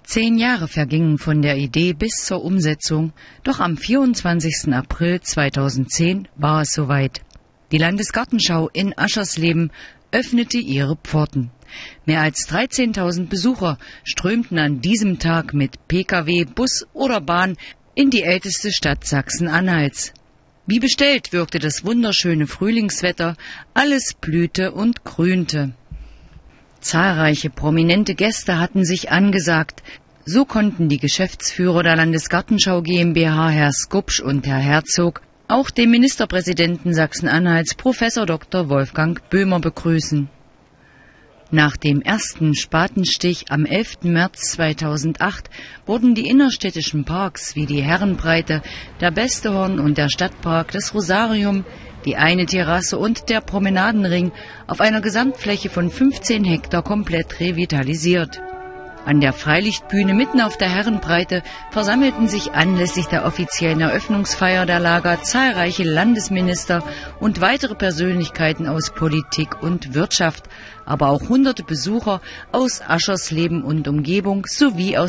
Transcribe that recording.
10 Jahre vergingen von der Idee bis zur Umsetzung, doch am 24. April 2010 war es soweit. Die Landesgartenschau in Aschersleben öffnete ihre Pforten. Mehr als 13.000 Besucher strömten an diesem Tag mit Pkw, Bus oder Bahn in die älteste Stadt Sachsen-Anhalts. Wie bestellt wirkte das wunderschöne Frühlingswetter, alles blühte und grünte. Zahlreiche prominente Gäste hatten sich angesagt. So konnten die Geschäftsführer der Landesgartenschau GmbH, Herr Skupsch und Herr Herzog, auch den Ministerpräsidenten Sachsen-Anhalts, Professor Dr. Wolfgang Böhmer, begrüßen. Nach dem ersten Spatenstich am 11. März 2008 wurden die innerstädtischen Parks wie die Herrenbreite, der Bestehorn und der Stadtpark, das Rosarium, die eine Terrasse und der Promenadenring auf einer Gesamtfläche von 15 Hektar komplett revitalisiert. An der Freilichtbühne mitten auf der Herrenbreite versammelten sich anlässlich der offiziellen Eröffnungsfeier der Lager zahlreiche Landesminister und weitere Persönlichkeiten aus Politik und Wirtschaft, aber auch hunderte Besucher aus Aschersleben und Umgebung sowie aus